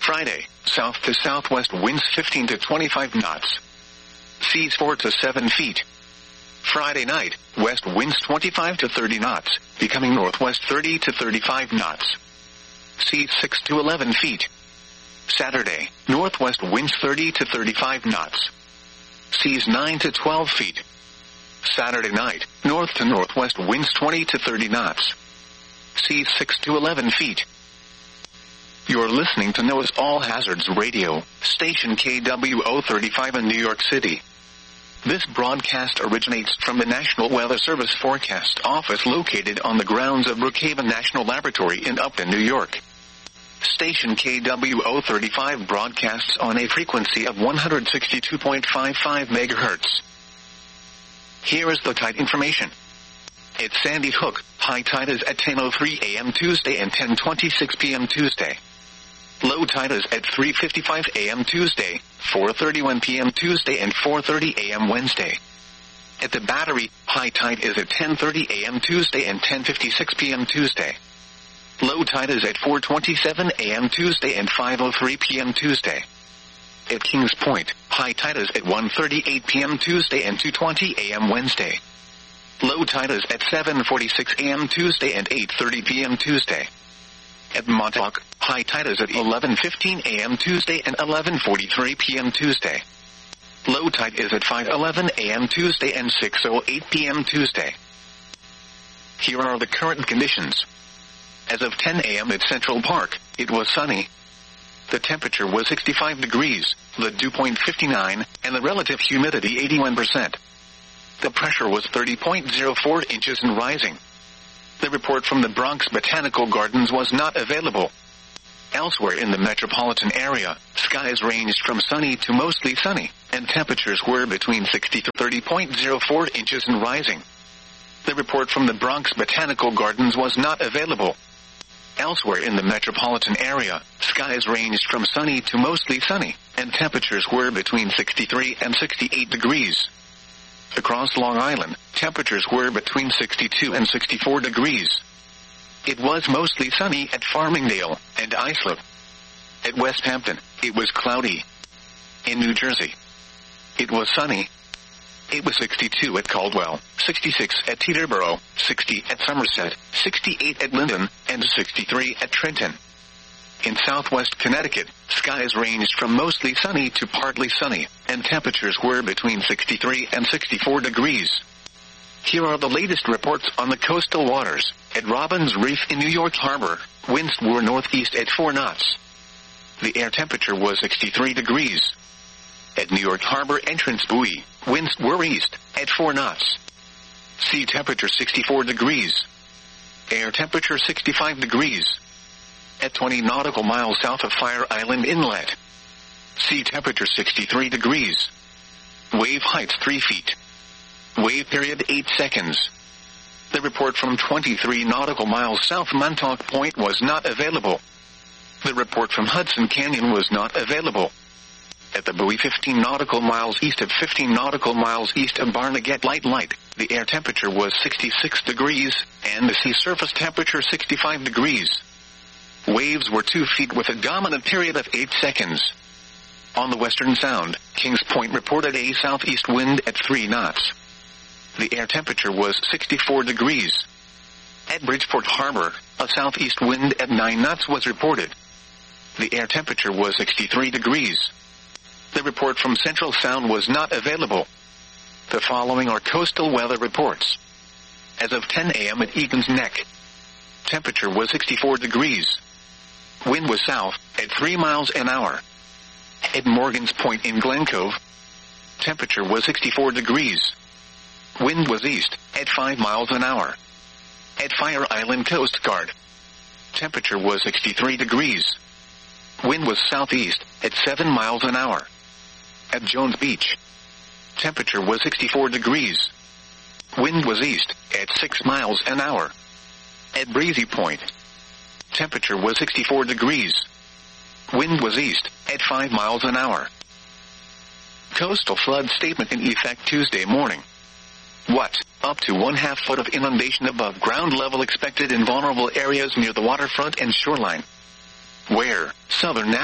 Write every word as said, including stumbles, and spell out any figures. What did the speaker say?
Friday, south to southwest winds fifteen to twenty-five knots. Seas four to seven feet. Friday night, west winds twenty-five to thirty knots, becoming northwest thirty to thirty-five knots. Seas six to eleven feet. Saturday, northwest winds thirty to thirty-five knots. Seas nine to twelve feet. Saturday night, north to northwest winds twenty to thirty knots. Seas six to eleven feet. You're listening to NOAA's All Hazards Radio, station K W O thirty-five in New York City. This broadcast originates from the National Weather Service Forecast Office located on the grounds of Brookhaven National Laboratory in Upton, New York. Station K W O thirty-five broadcasts on a frequency of one hundred sixty-two point five five megahertz. Here is the tide information. At Sandy Hook, high tide is at ten oh three a.m. Tuesday and ten twenty-six p.m. Tuesday. Low tide is at three fifty-five a.m. Tuesday, four thirty-one p.m. Tuesday and four thirty a.m. Wednesday. At the Battery, high tide is at ten thirty a.m. Tuesday and ten fifty-six p.m. Tuesday. Low tide is at four twenty-seven a.m. Tuesday and five oh three p.m. Tuesday. At Kings Point, high tide is at one thirty-eight p.m. Tuesday and two twenty a.m. Wednesday. Low tide is at seven forty-six a.m. Tuesday and eight thirty p.m. Tuesday. At Montauk, high tide is at eleven fifteen a.m. Tuesday and eleven forty-three p.m. Tuesday. Low tide is at five eleven a.m. Tuesday and six oh eight p.m. Tuesday. Here are the current conditions. As of ten a.m. at Central Park, it was sunny. The temperature was sixty-five degrees, the dew point fifty-nine, and the relative humidity eighty-one percent. The pressure was thirty point oh four inches and rising. The report from the Bronx Botanical Gardens was not available. Elsewhere in the metropolitan area, skies ranged from sunny to mostly sunny, and temperatures were between sixty to thirty point oh four inches and rising. The report from the Bronx Botanical Gardens was not available. Elsewhere in the metropolitan area, skies ranged from sunny to mostly sunny, and temperatures were between sixty-three and sixty-eight degrees. Across Long Island, temperatures were between sixty-two and sixty-four degrees. It was mostly sunny at Farmingdale and Islip. At West Hampton, it was cloudy. In New Jersey, it was sunny. It was sixty-two at Caldwell, sixty-six at Teterboro, sixty at Somerset, sixty-eight at Linden, and sixty-three at Trenton. In southwest Connecticut, skies ranged from mostly sunny to partly sunny, and temperatures were between sixty-three and sixty-four degrees. Here are the latest reports on the coastal waters. At Robbins Reef in New York Harbor, winds were northeast at four knots. The air temperature was sixty-three degrees. At New York Harbor Entrance Buoy, winds were east at four knots. Sea temperature sixty-four degrees. Air temperature sixty-five degrees. At twenty nautical miles south of Fire Island Inlet, sea temperature sixty-three degrees. Wave height three feet. Wave period eight seconds. The report from twenty-three nautical miles south Montauk Point was not available. The report from Hudson Canyon was not available. At the buoy fifteen nautical miles east of fifteen nautical miles east of Barnegat Light Light, the air temperature was sixty-six degrees, and the sea surface temperature sixty-five degrees. Waves were two feet with a dominant period of eight seconds. On the Western Sound, Kings Point reported a southeast wind at three knots. The air temperature was sixty-four degrees. At Bridgeport Harbor, a southeast wind at nine knots was reported. The air temperature was sixty-three degrees. The report from Central Sound was not available. The following are coastal weather reports. As of ten a.m. at Egan's Neck, temperature was sixty-four degrees. Wind was south at three miles an hour. At Morgan's Point in Glen Cove, temperature was sixty-four degrees. Wind was east at five miles an hour. At Fire Island Coast Guard, temperature was sixty-three degrees. Wind was southeast at seven miles an hour. At Jones Beach, temperature was sixty-four degrees. Wind was east at six miles an hour. At Breezy Point, temperature was sixty-four degrees. Wind was east at five miles an hour. Coastal flood statement in effect Tuesday morning. What? Up to one half foot of inundation above ground level expected in vulnerable areas near the waterfront and shoreline. Where? Southern